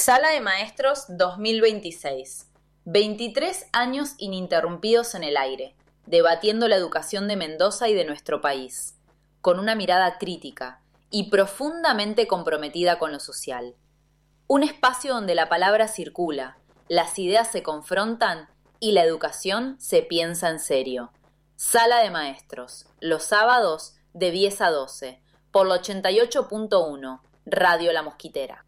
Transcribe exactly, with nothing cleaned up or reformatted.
Sala de Maestros dos mil veintiséis. veintitrés años ininterrumpidos en el aire, debatiendo la educación de Mendoza y de nuestro país, con una mirada crítica y profundamente comprometida con lo social. Un espacio donde la palabra circula, las ideas se confrontan y la educación se piensa en serio. Sala de Maestros, los sábados de diez a doce, por la ochenta y ocho punto uno, Radio La Mosquitera.